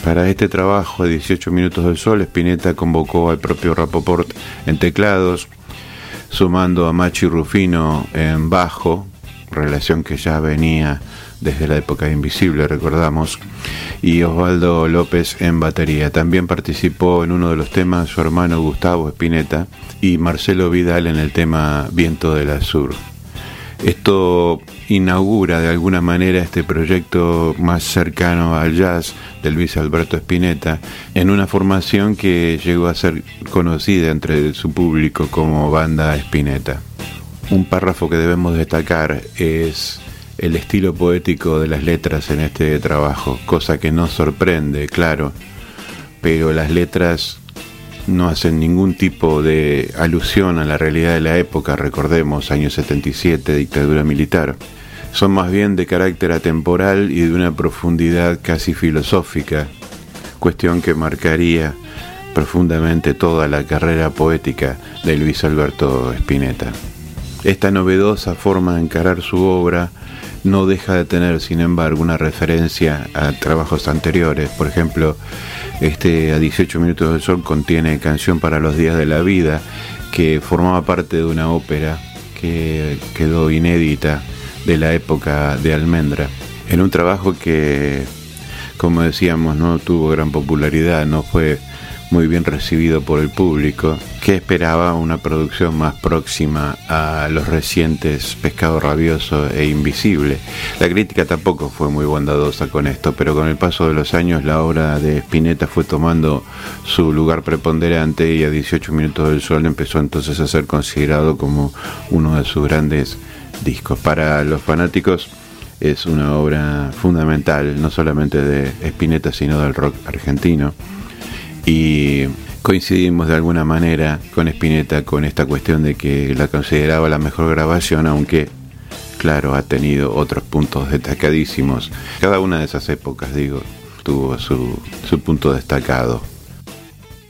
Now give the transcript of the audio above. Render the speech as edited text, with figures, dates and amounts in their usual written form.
Para este trabajo de 18 minutos del sol, Spinetta convocó al propio Rapoport en teclados, sumando a Machi Rufino en bajo, relación que ya venía desde la época de Invisible, recordamos, y Osvaldo López en batería. También participó en uno de los temas su hermano Gustavo Spinetta y Marcelo Vidal en el tema Viento del Azur. Esto inaugura de alguna manera este proyecto más cercano al jazz de Luis Alberto Spinetta, en una formación que llegó a ser conocida entre su público como Banda Spinetta. Un párrafo que debemos destacar es el estilo poético de las letras en este trabajo, cosa que no sorprende, claro, pero las letras no hacen ningún tipo de alusión a la realidad de la época, recordemos, años 77, dictadura militar. Son más bien de carácter atemporal y de una profundidad casi filosófica, cuestión que marcaría profundamente toda la carrera poética de Luis Alberto Spinetta. Esta novedosa forma de encarar su obra no deja de tener, sin embargo, una referencia a trabajos anteriores. Por ejemplo, a 18 minutos del sol contiene Canción para los días de la vida, que formaba parte de una ópera que quedó inédita de la época de Almendra, en un trabajo que, como decíamos, no tuvo gran popularidad, no fue muy bien recibido por el público, que esperaba una producción más próxima a los recientes Pescado Rabioso e Invisible. La crítica tampoco fue muy bondadosa con esto, pero con el paso de los años la obra de Spinetta fue tomando su lugar preponderante y a 18 minutos del sol empezó entonces a ser considerado como uno de sus grandes discos. Para los fanáticos es una obra fundamental, no solamente de Spinetta sino del rock argentino, y coincidimos de alguna manera con Spinetta con esta cuestión de que la consideraba la mejor grabación, aunque claro, ha tenido otros puntos destacadísimos. Cada una de esas épocas, tuvo su punto destacado.